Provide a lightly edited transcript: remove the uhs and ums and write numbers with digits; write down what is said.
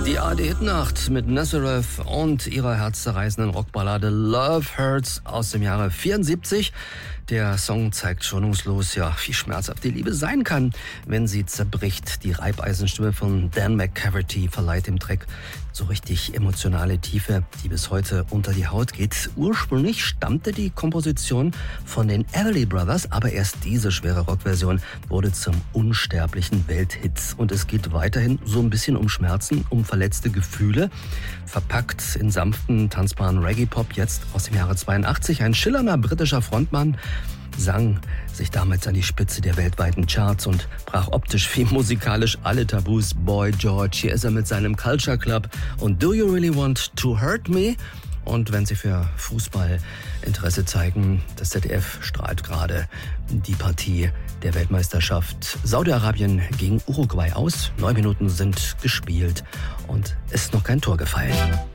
Die ARD-Hitnacht mit Nazareth und ihrer herzzerreißenden Rockballade Love Hurts aus dem Jahre 74. Der Song zeigt schonungslos, wie schmerzhaft die Liebe sein kann, wenn sie zerbricht. Die Reibeisenstimme von Dan McCafferty verleiht dem Track so richtig emotionale Tiefe, die bis heute unter die Haut geht. Ursprünglich stammte die Komposition von den Everly Brothers, aber erst diese schwere Rockversion wurde zum unsterblichen Welthit. Und es geht weiterhin so ein bisschen um Schmerzen, um verletzte Gefühle, verpackt in sanften, tanzbaren Reggae-Pop, jetzt aus dem Jahre 82. Ein schillernder britischer Frontmann sang sich damals an die Spitze der weltweiten Charts und brach optisch wie musikalisch alle Tabus. Boy George, hier ist er mit seinem Culture Club und Do You Really Want to Hurt Me? Und wenn Sie für Fußball Interesse zeigen, das ZDF strahlt gerade die Partie der Weltmeisterschaft Saudi-Arabien gegen Uruguay aus. 9 Minuten sind gespielt und es ist noch kein Tor gefallen.